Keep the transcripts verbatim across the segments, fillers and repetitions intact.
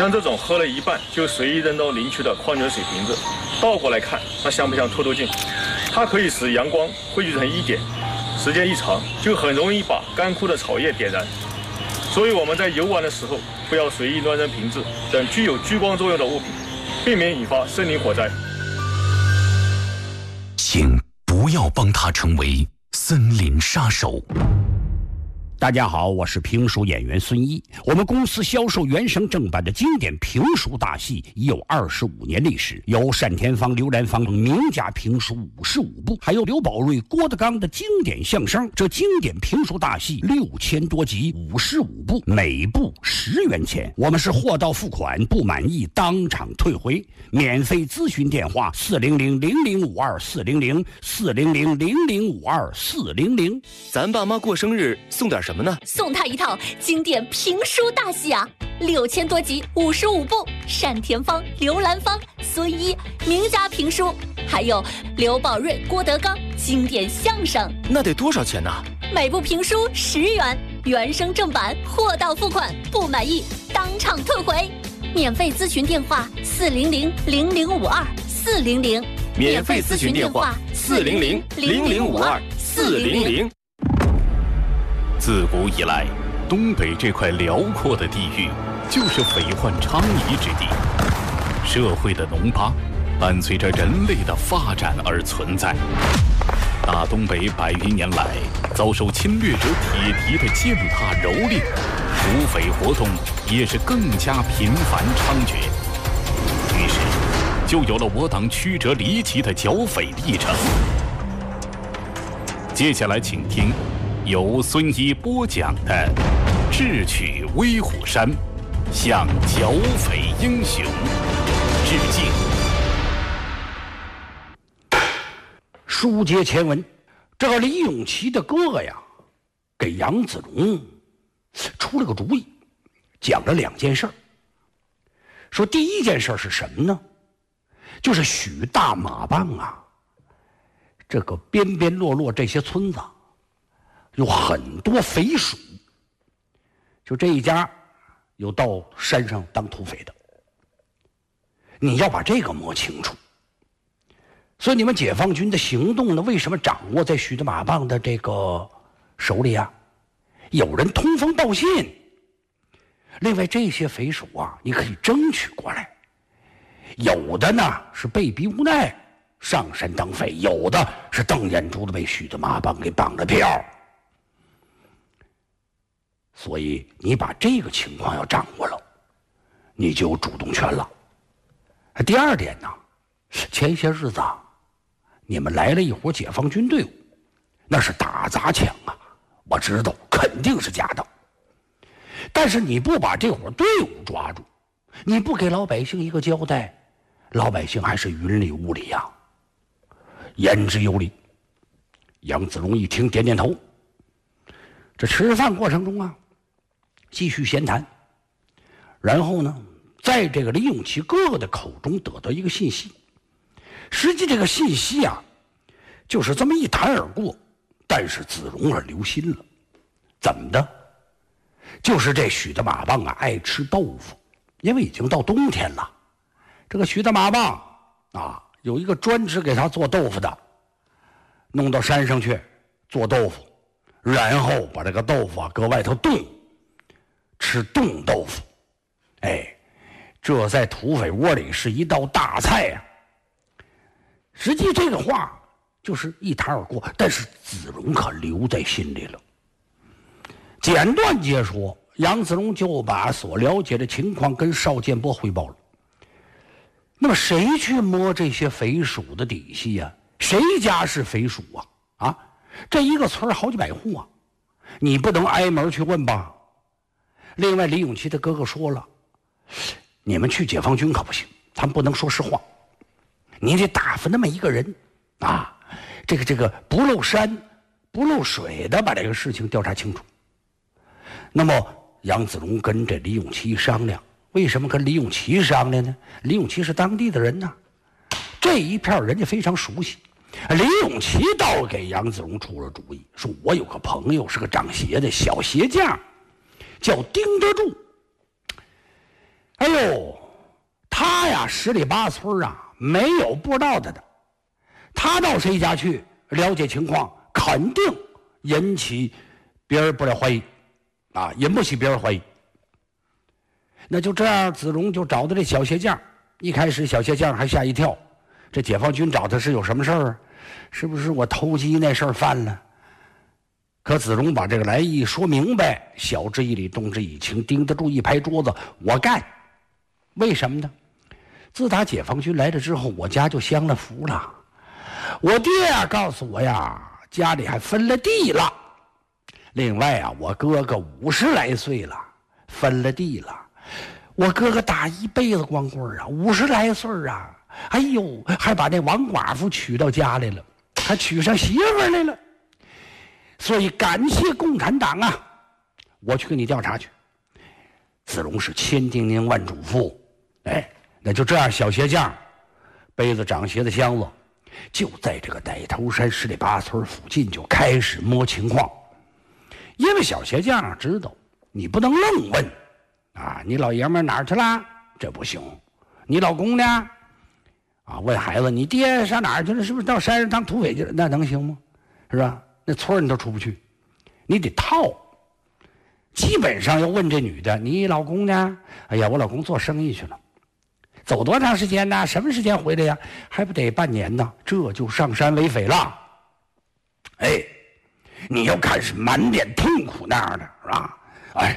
像这种喝了一半就随意扔到林区的矿泉水瓶子，倒过来看，它像不像透透镜？它可以使阳光汇聚成一点，时间一长，就很容易把干枯的草叶点燃。所以我们在游玩的时候，不要随意乱扔瓶子等具有聚光作用的物品，避免引发森林火灾。 请不要帮他成为森林杀手。 大家好，我是评书演员孙一。我们公司销售原声正版的经典评书大戏已有二十五年历史，有单田芳、刘兰芳名家评书五十五部，还有刘宝瑞、郭德纲的经典相声。这经典评书大戏六千多集，五十五部，每部十元钱。我们是货到付款，不满意当场退回。免费咨询电话：四零零零零五二四零零四零零零零五二四零零。 咱爸妈过生日送点什么呢？ 送他一套经典评书大戏啊，六千多集，五十五部，单田芳、刘兰芳、孙一名家评书，还有刘宝瑞、郭德纲经典相声。 那得多少钱呢？ 每部评书十元，原声正版，货到付款，不满意当场退回。免费咨询电话：四零零零零五二四零零。 免费咨询电话：四零零零零五二四零零。 自古以来，东北这块辽阔的地域就是匪患昌夷之地。社会的脓疤伴随着人类的发展而存在。大东北百余年来遭受侵略者铁蹄的践踏蹂躏，土匪活动也是更加频繁猖獗。于是，就有了我党曲折离奇的剿匪历程。接下来，请听由孙一播讲的《智取威虎山》，向剿匪英雄致敬。 书接前文，这个李永琪的哥哥呀，给杨子荣出了个主意，讲了两件事儿。说第一件事是什么呢？就是许大马棒啊，这个边边落落这些村子有很多匪属，就这一家有到山上当土匪的，你要把这个摸清楚。所以你们解放军的行动呢，为什么掌握在许大马棒的这个手里啊？有人通风报信。另外，这些匪属啊，你可以争取过来。有的呢是被逼无奈上山当匪，有的是瞪眼珠子被许大马棒给绑了票。所以你把这个情况要掌握了，你就有主动权了。第二点呢，前些日子啊，你们来了一伙解放军队伍，那是打砸抢啊，我知道肯定是假的。但是你不把这伙队伍抓住，你不给老百姓一个交代，老百姓还是云里雾里呀。言之有理。杨子荣一听点点头。这吃饭过程中啊，继续闲谈，然后呢，在这个李永琪哥哥的口中得到一个信息。实际这个信息啊，就是这么一谈而过，但是子荣儿留心了。怎么的？就是这许大马棒啊，爱吃豆腐，因为已经到冬天了。这个许大马棒啊，有一个专职给他做豆腐的，弄到山上去做豆腐，然后把这个豆腐啊搁外头冻，吃冻豆腐。哎，这在土匪窝里是一道大菜呀、啊。实际这个话就是一谈而过，但是子荣可留在心里了。简短截说，杨子荣就把所了解的情况跟邵建波汇报了。那么谁去摸这些匪属的底细呀、啊？谁家是匪属啊？啊，这一个村好几百户啊，你不能挨门去问吧？另外，李永琪的哥哥说了，你们去解放军可不行，他们不能说实话，你得打发那么一个人啊，这个这个不露山不露水的把这个事情调查清楚。那么杨子荣跟这李永琪商量，为什么跟李永琪商量呢？李永琪是当地的人呢，这一片人家非常熟悉。李永琪倒给杨子荣出了主意，说我有个朋友是个长鞋的小鞋匠，叫丁德柱。哎呦， 呀，十里八村啊，没有不知道他的。他到谁家去了解情况，肯定引起别人不了怀疑，啊，引不起别人怀疑。那就这样，子荣就找到这小鞋匠。一开始小鞋匠还吓一跳，这解放军找他是有什么事儿啊？是不是我偷鸡那事儿犯了？可子荣把这个来意说明白，晓之以理，动之以情，盯得住一拍桌子，我干。为什么呢？自打解放军来了之后，我家就享了福了。我爹啊告诉我呀，家里还分了地了。另外啊，我哥哥五十来岁了，分了地了。我哥哥打一辈子光棍啊，五十来岁啊，哎呦，还把那王寡妇娶到家来了，还娶上媳妇来了。所以感谢共产党啊，我去给你调查去。子荣是千叮咛万嘱咐，哎，那就这样，小鞋匠背着长鞋的箱子，就在这个奶头山十里八村附近就开始摸情况。因为小鞋匠知道你不能愣问啊，你老爷们哪儿去了？这不行。你老公呢？啊，问孩子，你爹上哪儿去了？是不是到山上当土匪去了？那能行吗？是吧？那村你都出不去，你得套。基本上要问这女的，你老公呢？哎呀，我老公做生意去了。走多长时间呢？什么时间回来呀？还不得半年呢？这就上山为匪了。哎，你要看是满脸痛苦那样的，是吧？哎，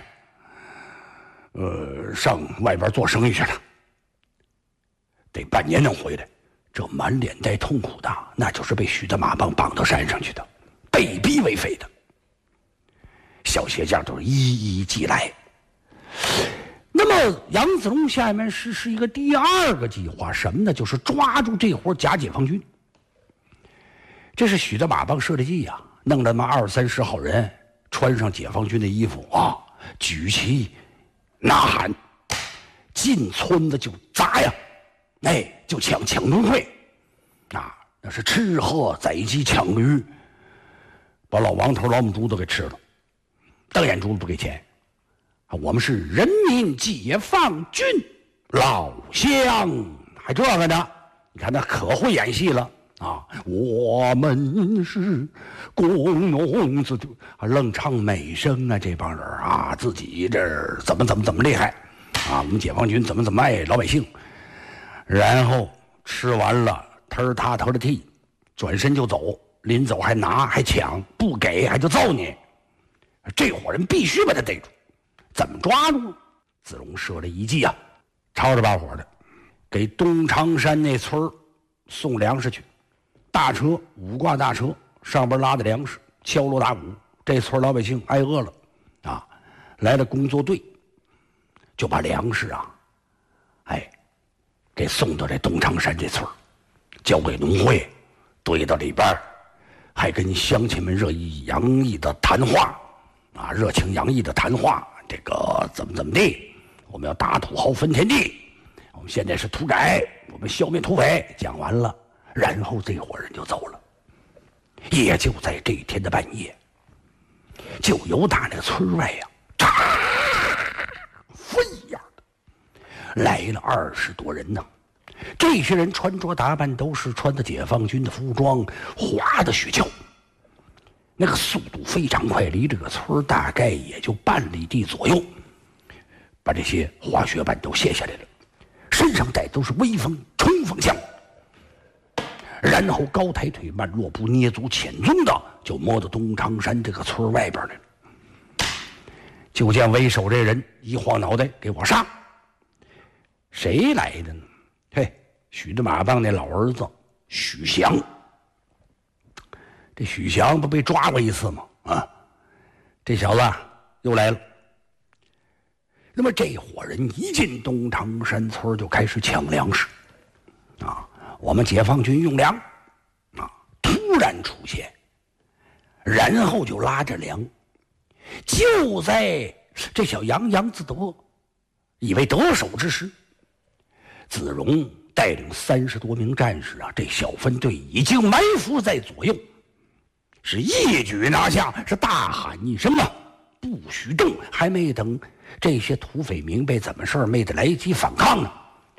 呃，上外边做生意去了，得半年能回来。这满脸带痛苦的，那就是被徐德马帮绑到山上去的，被逼为匪的。小鞋匠都是一一记来。那么杨子荣下面实施一个第二个计划，什么呢？就是抓住这伙假解放军。这是许德马帮设的计呀，弄了那么二三十号人，穿上解放军的衣服啊，举旗呐喊，进村子就砸呀，哎，就抢抢东会啊，那是吃喝宰鸡抢驴，把老王头老母猪都给吃了，瞪眼珠子不给钱。我们是人民解放军老乡，还这个呢？你看那可会演戏了啊！我们是工农子弟，愣唱美声啊！这帮人啊，自己这怎么怎么怎么厉害啊！我们解放军怎么怎么爱老百姓，然后吃完了，忒他头的替，转身就走，临走还拿还抢，不给还就揍你。这伙人必须把他逮住。怎么抓住？子荣设了一计啊，吵着把火的，给东长山那村送粮食去。大车五挂大车，上边拉的粮食，敲锣打鼓，这村老百姓挨饿了啊！来了工作队，就把粮食啊，哎，给送到这东长山这村，交给农会，堆到里边，还跟乡亲们热议洋溢的谈话啊，热情洋溢的谈话。这个怎么怎么地，我们要打土豪分田地，我们现在是土改，我们消灭土匪。讲完了，然后这伙人就走了。也就在这天的半夜，就由打那个村外呀，嚓，飞呀的来了二十多人呢。这些人穿着打扮都是穿的解放军的服装，滑的雪橇。那个速度非常快，离这个村大概也就半里地左右，把这些滑雪板都卸下来了，身上带都是威风冲锋枪，然后高抬腿慢落步，捏足潜踪的就摸到东长山这个村外边来了。就见为首这人一晃脑袋，给我上！谁来的呢？嘿，许德马帮那老儿子许祥。这许祥不被抓过一次吗？啊，这小子又来了。那么这伙人一进东长山村就开始抢粮食，啊，我们解放军用粮，啊，突然出现，然后就拉着粮，就在这小洋洋自得，以为得手之时，子荣带领三十多名战士啊，这小分队已经埋伏在左右。是一举拿下，是大喊一声啊，不许动！还没等这些土匪明白怎么事儿，没得来及反抗呢，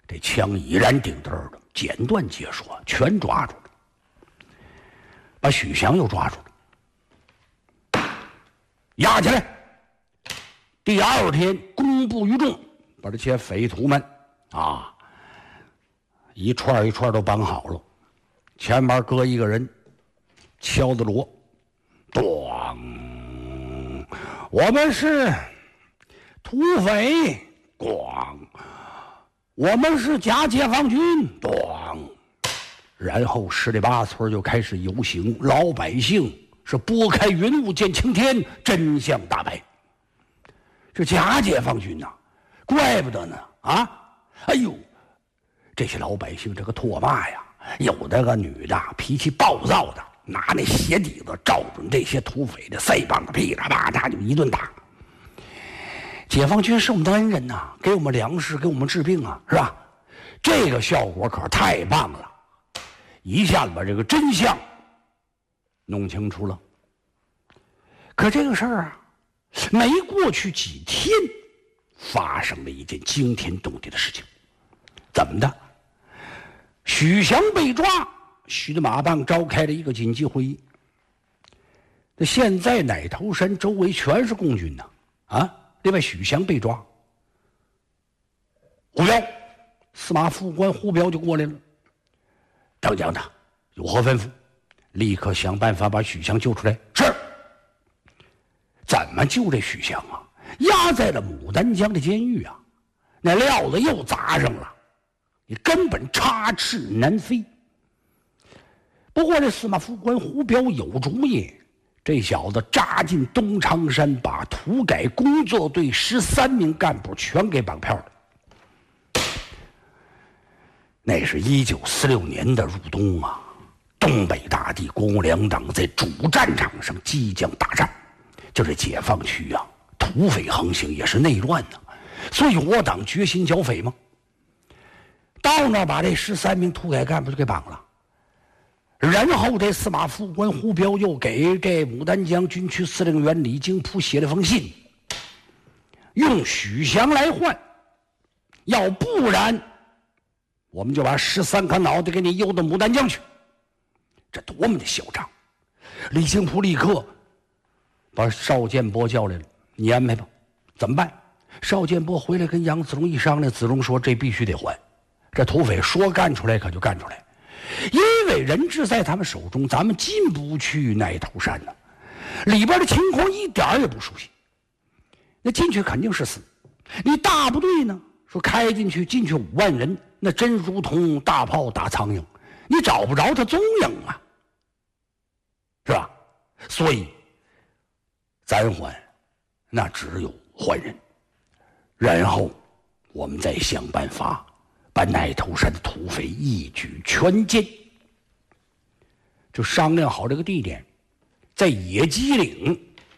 这枪依然顶着的，简短解说，全抓住了，把许祥又抓住了，押起来。第二天公布于众，把这些匪徒们啊，一串一串都绑好了，前面搁一个人，敲的锣，咣，我们是土匪，咣，我们是假解放军，咣，然后十里八村就开始游行，老百姓是拨开云雾见青天，真相大白。这假解放军呐、啊，怪不得呢啊！哎呦，这些老百姓这个唾骂呀，有的个女的脾气暴躁的，拿那鞋底子照准这些土匪的腮帮子，噼里啪啦就一顿打。解放军是我们的恩人呐、啊，给我们粮食，给我们治病啊，是吧？这个效果可太棒了，一下子把这个真相弄清楚了。可这个事儿啊，没过去几天，发生了一件惊天动地的事情。怎么的？许祥被抓，徐德马棒召开了一个紧急会议。那现在奶头山周围全是共军呐，啊！另外许祥被抓，胡彪，司马副官胡彪就过来了。当家的有何吩咐？立刻想办法把许祥救出来。是。怎么救这许祥啊？押在了牡丹江的监狱啊，那料子又砸上了，你根本插翅难飞。不过这司马副官胡彪有主意，这小子扎进东长山，把土改工作队十三名干部全给绑票了。那是一九四六年的入冬啊，东北大地国共两党在主战场上即将大战。就是解放区啊，土匪横行，也是内乱呢、啊，所以我党决心剿匪嘛。到那把这十三名土改干部就给绑了，然后这司马副官胡彪又给这牡丹江军区司令员李经普写了封信，用许祥来换，要不然我们就把十三颗脑袋给你邮到牡丹江去。这多么的嚣张！李经普立刻把邵建波叫来了，你安排吧，怎么办？邵建波回来跟杨子荣一商量，子荣说这必须得还，这土匪说干出来可就干出来，因为人质在他们手中，咱们进不去奶头山呢，里边的情况一点也不熟悉，那进去肯定是死。你大部队呢，说开进去，进去五万人，那真如同大炮打苍蝇，你找不着他踪影啊，是吧？所以咱还，那只有换人，然后我们再想办法把奶头山的土匪一举全歼。就商量好这个地点，在野鸡岭，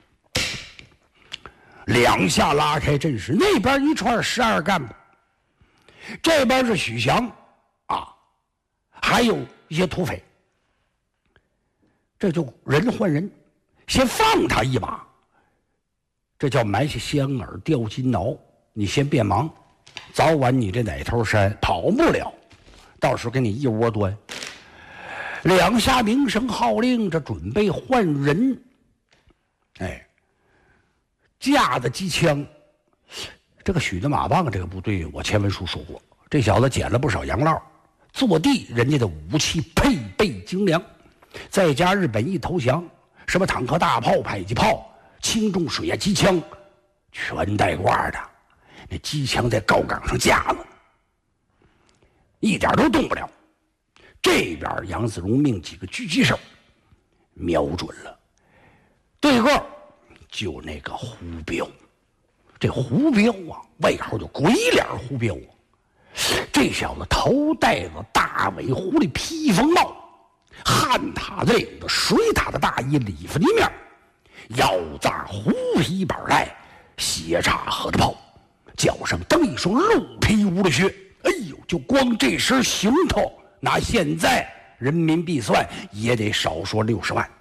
两下拉开阵势，那边一串十二干部，这边是许祥啊，还有一些土匪，这就人换人，先放他一马。这叫埋下香饵钓金挠，你先别忙，早晚你这奶头山跑不了，到时候给你一窝端。两下鸣声号令，这准备换人。哎，架的机枪，这个许德马棒这个部队，我前文书说过，这小子捡了不少洋烙，坐地人家的武器配备精良，再加日本一投降，什么坦克大炮、迫击炮、轻重水压机枪全带挂的，那机枪在高岗上架了，一点都动不了。这边杨子荣命几个狙击手瞄准了，对个就那个胡彪。这胡彪啊，外号叫鬼脸胡彪啊，这小子头戴着大尾狐狸披风帽，旱塔子领子，水塔的大衣，里弗尼面，腰扎狐皮板带，斜插合着炮，脚上蹬一双鹿皮无的靴。哎呦，就光这身行头，拿现在人民币算也得少说六十万。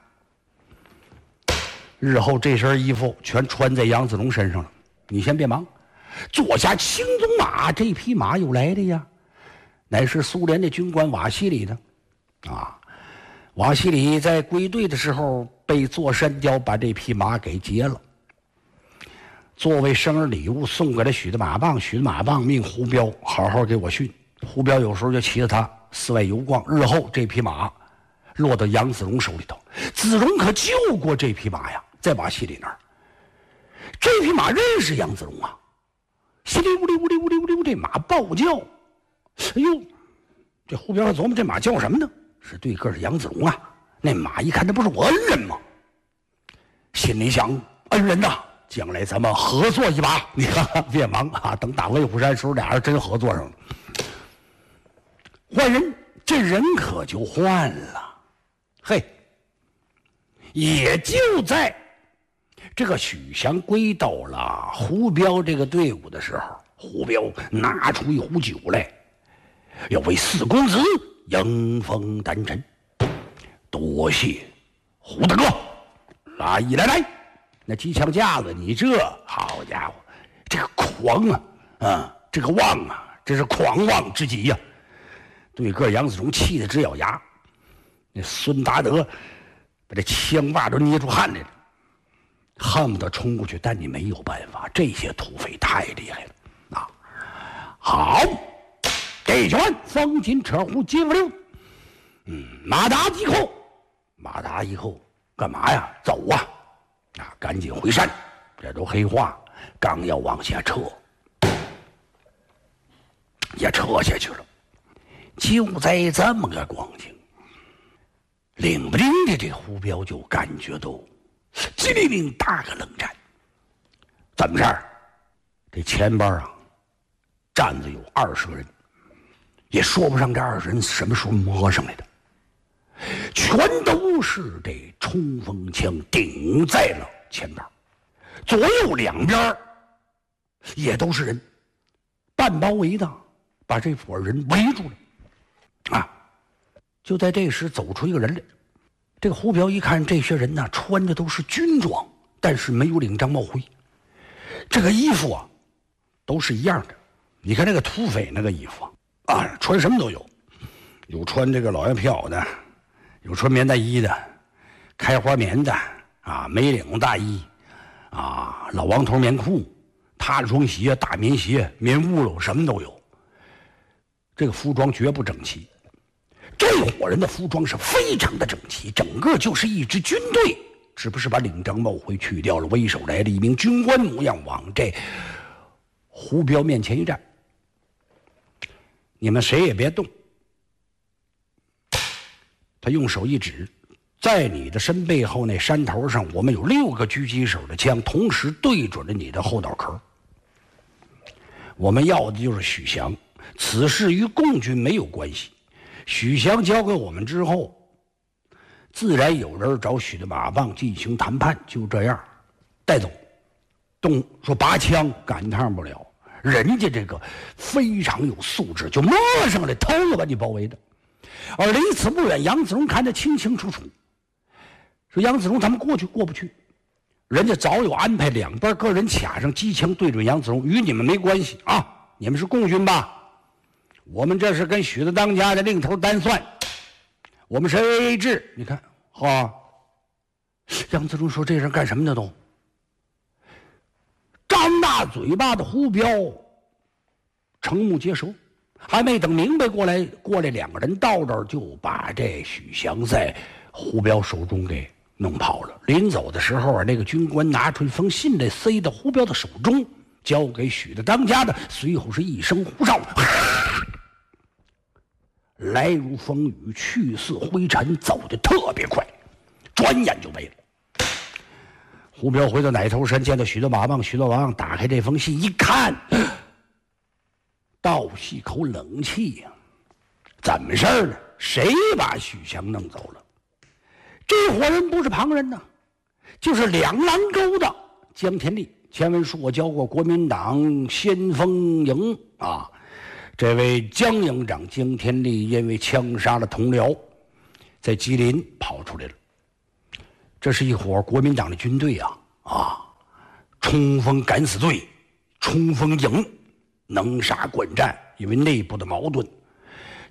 日后这身衣服全穿在杨子龙身上了，你先别忙。坐下青鬃马，这匹马有来的呀， 乃是苏联的军官瓦西里呢。啊，瓦西里在归队的时候被座山雕把这匹马给劫了，作为生日礼物送给了许的马棒。许的马棒命胡彪好好给我训，胡彪有时候就骑着他四外游逛。日后这匹马落到杨子荣手里头，子荣可救过这匹马呀，在瓦西里那儿。这匹马认识杨子荣啊，稀里乌里乌里乌里乌里，这马暴叫。哎呦，这胡彪琢磨这马叫什么呢？是对个是杨子荣啊。那马一看，那不是我恩人吗？心里想，恩人呐，将来咱们合作一把。你看，别忙啊，等打魏虎山时候，俩人真合作上了。换人，这人可就换了。嘿，也就在这个许祥归到了胡彪这个队伍的时候，胡彪拿出一壶酒来，要为四公子迎风担尘。多谢胡大哥，来来来，那机枪架子，你这好家伙，这个狂啊，啊，这个妄啊，这是狂妄之极呀、啊！对个杨子荣气得直咬牙。那孙达德把这枪把都捏出汗来了，恨不得冲过去，但你没有办法，这些土匪太厉害了啊！好，这拳风金扯胡金不溜，嗯，马达一扣，马达一扣，干嘛呀？走啊！啊，赶紧回山，这都黑话，刚要往下撤，也撤下去了。就在这么个光景，领不丁的这胡彪就感觉到机灵灵打个冷战。怎么事儿？这前边啊站着有二十个人，也说不上这二十人什么时候摸上来的，全都是这冲锋枪顶在了前边，左右两边也都是人，半包围的把这伙人围住了。啊！就在这时走出一个人来，这个胡彪一看这些人呢，穿的都是军装，但是没有领章帽徽，这个衣服啊都是一样的。你看这个土匪那个衣服啊，穿什么都有，有穿这个老烟票的，有穿棉大衣的，开花棉的啊，没领大衣啊，老王头棉裤，踏双鞋、大棉鞋、棉屋篓，什么都有。这个服装绝不整齐。这伙人的服装是非常的整齐，整个就是一支军队，只不是把领章帽徽去掉了，为首来了一名军官模样，往这胡彪面前一站，你们谁也别动。他用手一指，在你的身背后那山头上，我们有六个狙击手的枪，同时对准了你的后脑壳。我们要的就是许祥，此事与共军没有关系。许祥交给我们之后，自然有人找许的马棒进行谈判，就这样带走。动说拔枪赶趟不了，人家这个非常有素质，就摸上来偷了把你包围的。而离此不远，杨子荣看得清清楚楚，说杨子荣他们过去过不去，人家早有安排，两边个人卡上机枪对准杨子荣，与你们没关系啊，你们是共军吧？我们这是跟许子当家的另头单算，我们是 A A 制。你看，哈，杨子荣说：“这人干什么呢？都张大嘴巴的胡彪，瞠目结舌，还没等明白过来，过来两个人到这儿就把这许祥在胡彪手中给弄跑了。临走的时候啊，那个军官拿出一封信来，塞到胡彪的手中，交给许的当家的，随后是一声呼哨。”来如风雨，去似灰尘，走得特别快，转眼就没了。胡彪回到奶头山，见到许多马棒，许多马棒打开这封信一看，倒吸口冷气呀、啊！怎么事儿呢？谁把许祥弄走了？这伙人不是旁人呐，就是两狼沟的江天立。前文书我教过国民党先锋营啊。这位江营长江天立因为枪杀了同僚，在吉林跑出来了。这是一伙国民党的军队啊啊！冲锋敢死队，冲锋营，能杀惯战。因为内部的矛盾，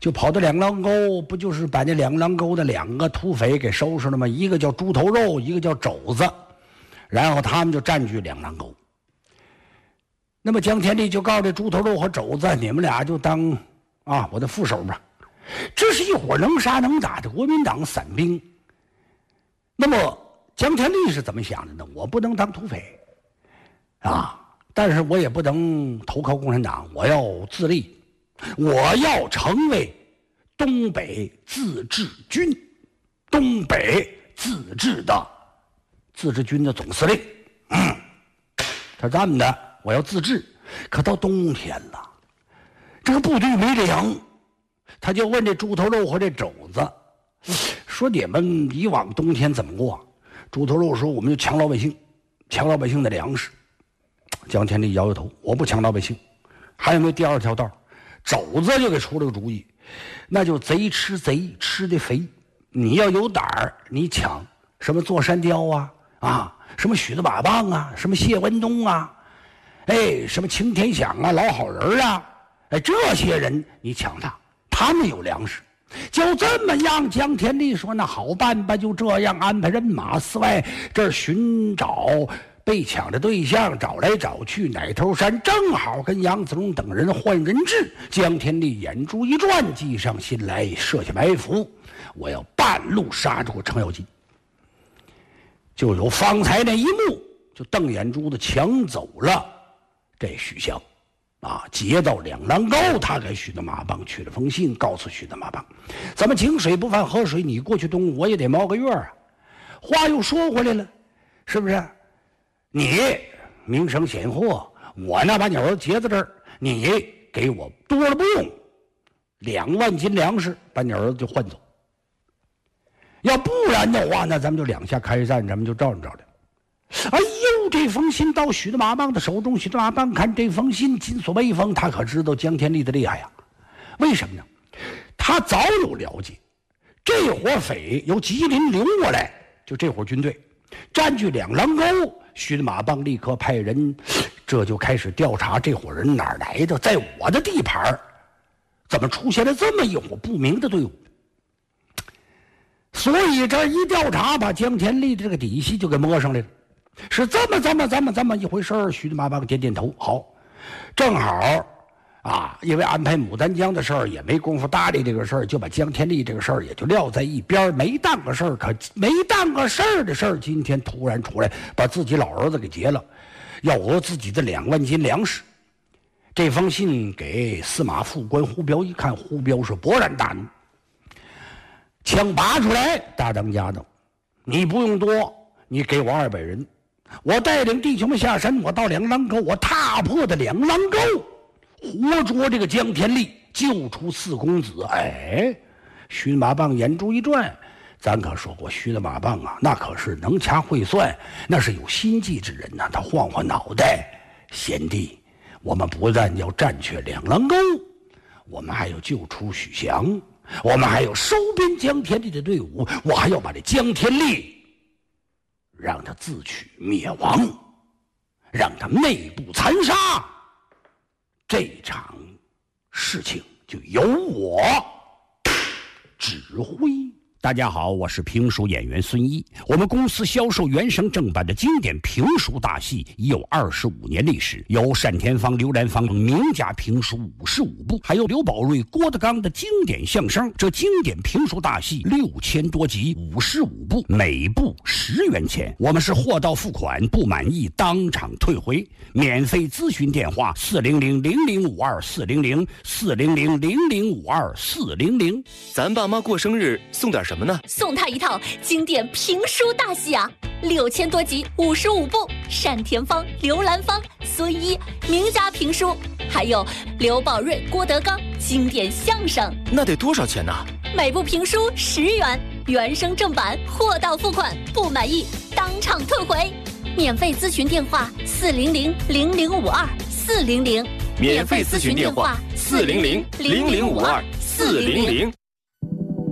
就跑到两狼沟，不就是把那两狼沟的两个土匪给收拾了吗？一个叫猪头肉，一个叫肘子，然后他们就占据两狼沟。那么江天利就告诉这猪头肉和肘子，你们俩就当啊我的副手吧。这是一伙能杀能打的国民党散兵。那么江天利是怎么想的呢？我不能当土匪啊，但是我也不能投靠共产党，我要自立，我要成为东北自治军，东北自治的自治军的总司令。嗯，他这么的，我要自治。可到冬天了，这个部队没粮，他就问这猪头肉和这肘子说：“你们以往冬天怎么过？”猪头肉说：“我们就抢老百姓，抢老百姓的粮食。”江天利摇摇头：“我不抢老百姓。”还有没有第二条道？肘子就给出了个主意，那就贼吃贼，吃的肥。你要有胆儿，你抢什么座山雕啊啊，什么许子马棒啊，什么谢文东啊，哎，什么擎天响啊，老好人啊，哎，这些人你抢他，他们有粮食。就这么样，江天利说：“那好办吧，就这样安排人马四外这儿寻找被抢的对象，找来找去，奶头山正好跟杨子荣等人换人质。江天利眼珠一转，计上心来，设下埋伏，我要半路杀住程咬金。就有方才那一幕，就瞪眼珠子抢走了这许祥。啊，劫到两狼沟，他给许德马棒取了封信，告诉许德马棒：“咱们井水不犯河水，你过去东吴，我也得冒个月啊。”话又说回来了，是不是？你名声显赫，我呢把你儿子劫在这儿，你给我多了不用，两万斤粮食，把你儿子就换走。要不然的话呢，咱们就两下开战，咱们就照应照应。哎呦，这封信到许德马棒的手中，许德马棒看这封信，紧锁眉峰，他可知道江天利的厉害呀。为什么呢？他早有了解，这伙匪由吉林流过来，就这伙军队占据两狼沟，许德马棒立刻派人，这就开始调查这伙人哪儿来的，在我的地盘怎么出现了这么一伙不明的队伍。所以这一调查，把江天利的这个底细就给摸上来了。是这么这么这么这么一回事儿。许德马棒点点头，好，正好啊，因为安排牡丹江的事儿也没工夫搭理这个事儿，就把江天利这个事儿也就撂在一边，没当个事儿。可没当个事儿的事儿，今天突然出来，把自己老儿子给劫了，要讹自己的两万斤粮食。这封信给司马副官胡彪一看，胡彪是勃然大怒，枪拔出来，大当家的，你不用多，你给我二百人。我带领弟兄们下山，我到两狼沟，我踏破的两狼沟，活捉这个江天利，救出四公子。哎，徐德马棒眼珠一转，咱可说过，徐德马棒啊，那可是能掐会算，那是有心计之人呐、啊。他晃晃脑袋，贤弟，我们不但要占却两狼沟，我们还要救出许祥，我们还有收编江天利的队伍，我还要把这江天利让他自取灭亡，让他内部残杀，这场事情就由我指挥。大家好，我是评书演员孙一。我们公司销售原声正版的经典评书大戏已有二十五年历史，有单田芳、刘兰芳名家评书五十五部，还有刘宝瑞、郭德纲的经典相声。这经典评书大戏六千多集，五十五部，每部十元钱。我们是货到付款，不满意当场退回。免费咨询电话：四零零零零五二四零零四零零零零五二四零零。 咱爸妈过生日送点什么呢？ 送他一套经典评书大戏啊，六千多集，五十五部，单田芳、刘兰芳、孙一名家评书，还有刘宝瑞、郭德纲经典相声。 那得多少钱呢？ 每部评书十元，原声正版，货到付款，不满意当场退回。免费咨询电话：四零零零零五二四零零。 免费咨询电话：四零零零零五二四零零。